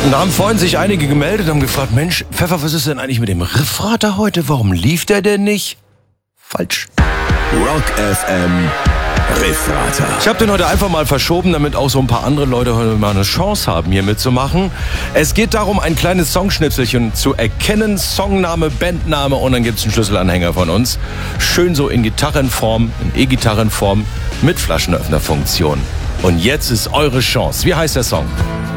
Und da haben vorhin sich einige gemeldet und haben gefragt, Mensch, Pfeffer, was ist denn eigentlich mit dem Riffrater heute? Warum lief der denn nicht? Falsch. Rock FM Riffrater. Ich habe den heute einfach mal verschoben, damit auch so ein paar andere Leute heute mal eine Chance haben, hier mitzumachen. Es geht darum, ein kleines Songschnipselchen zu erkennen. Songname, Bandname und dann gibt's einen Schlüsselanhänger von uns. Schön so in Gitarrenform, in E-Gitarrenform mit Flaschenöffnerfunktion. Und jetzt ist eure Chance. Wie heißt der Song?